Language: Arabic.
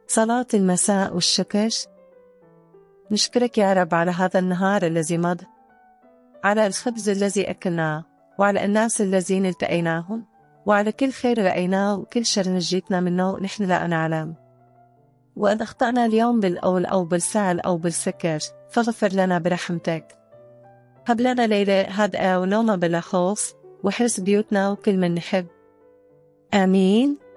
صلاة المساء والشكر. نشكرك يا رب على هذا النهار الذي مضى، على الخبز الذي أكلناه، وعلى الناس الذين التقيناهم، وعلى كل خير رأيناه وكل شر نجيتنا منه ونحن لا نعلم. وإن أخطأنا اليوم بالقول أو بالفعل أو بالفكر فاغفر لنا برحمتك. هب لنا ليلة هادئة ونومة بلا خوف، وحرس بيوتنا وكل من نحب. آمين.